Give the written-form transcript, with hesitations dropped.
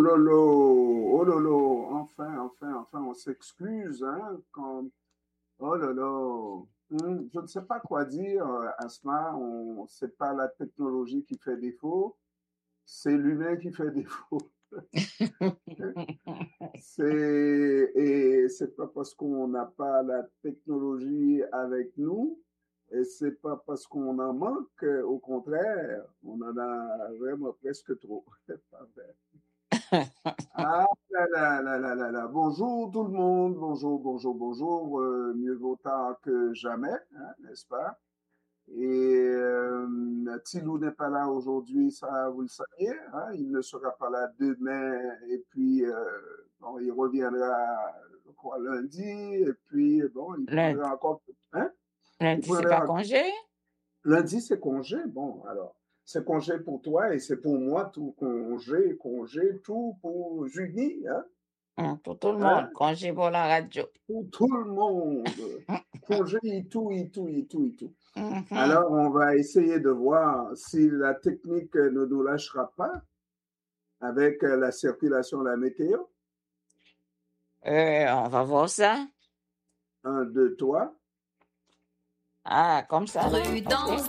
oh lolo, enfin, on s'excuse, hein, quand, oh lolo, je ne sais pas quoi dire, Asma, c'est pas la technologie qui fait défaut, c'est l'humain qui fait défaut. Et c'est pas parce qu'on n'a pas la technologie avec nous, et c'est pas parce qu'on en manque, au contraire, on en a vraiment presque trop. Ah là. Bonjour tout le monde, bonjour. Mieux vaut tard que jamais, hein, n'est-ce pas? Et Tilou n'est pas là aujourd'hui, ça vous le saviez, hein, il ne sera pas là demain, et puis bon, il reviendra je crois, lundi, et puis bon, il Lundi, prendra encore, hein, il lundi, c'est pas prendra, congé? lundi c'est congé, bon, alors, c'est congé pour toi et c'est pour moi, tout congé, tout pour Julie, Pour tout le monde, hein, congé pour la radio. pour tout le monde, congé et tout. Mhm. Alors, on va essayer de voir si la technique ne nous lâchera pas avec la circulation, la météo. On va voir ça. Un, deux, toi. Ah, comme ça, là? OK. Prudence.